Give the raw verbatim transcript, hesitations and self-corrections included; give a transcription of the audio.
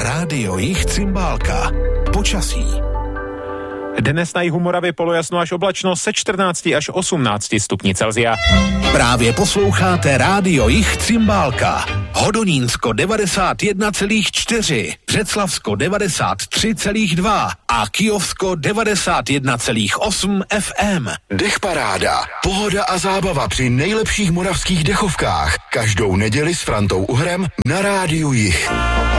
Rádio Jich Cymbálka. Počasí. Dnes na jihu Moravy polojasno až oblačno se čtrnácti až osmnácti stupni Celsia. Právě posloucháte Rádio Jich Cymbálka. Hodonínsko devadesát jedna celá čtyři, Břeclavsko devadesát tři celá dva a Kyjovsko devadesát jedna celá osm F M. Dechparáda. Pohoda a zábava při nejlepších moravských dechovkách. Každou neděli s Frantou Uhrem na Rádiu Jich.